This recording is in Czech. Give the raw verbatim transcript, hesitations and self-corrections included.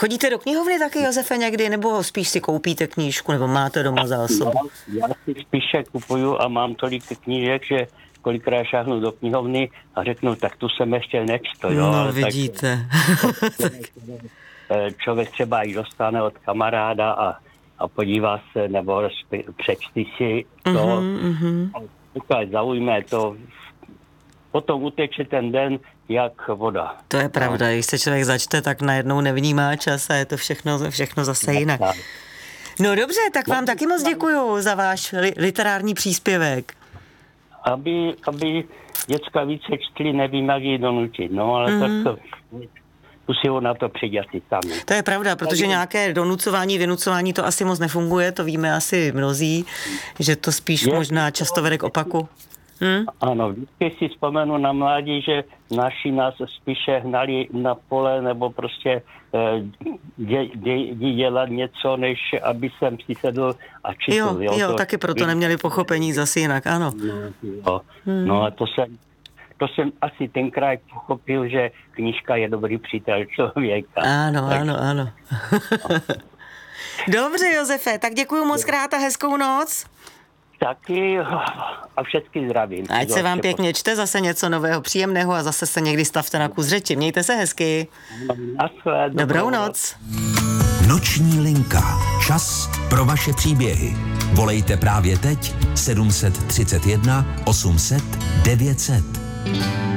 Chodíte do knihovny taky, Josefe, někdy, nebo spíš si koupíte knížku, nebo máte doma zásobu? Já si spíše kupuju a mám tolik knížek, že kolikrát šáhnu do knihovny a řeknu, tak tu jsem ještě nečto, jo. No, vidíte. Tak, člověk třeba i dostane od kamaráda a, a podívá se, nebo přečti si to. Mm-hmm. A zaujme to. Potom uteče ten den jak voda. To je pravda, když se člověk začte, tak najednou nevnímá čas a je to všechno, všechno zase jinak. No dobře, tak vám taky moc děkuju za váš li- literární příspěvek. Aby, aby děcka více čtli, nevím, jak ji donutit, no, ale mm. tak to, musí ho na to přijít asi sami. To je pravda, protože nějaké donucování, vynucování to asi moc nefunguje, to víme asi mnozí, že to spíš je, možná často vede k opaku. Hmm? Ano, vždycky si vzpomenu na mládí, že naši nás spíše hnali na pole nebo prostě dě, dě, dě, dělat něco, než aby jsem si sedl a četl. Jo, jo, jo to, taky proto neměli pochopení zase jinak, ano. No, jo. Hmm. No a to jsem, to jsem asi tenkrát pochopil, že knížka je dobrý přítel člověka. Ano, tak. ano, ano. Dobře, Josefe, tak děkuju moc krát a hezkou noc. Taky a všechny zdravím. Ať se vám pěkně čte, zase něco nového, příjemného a zase se někdy stavte na kus řeči. Mějte se hezky. Naschle, dobrou noc. Noční linka. Čas pro vaše příběhy. Volejte právě teď sedm set třicet jedna osm set devět set.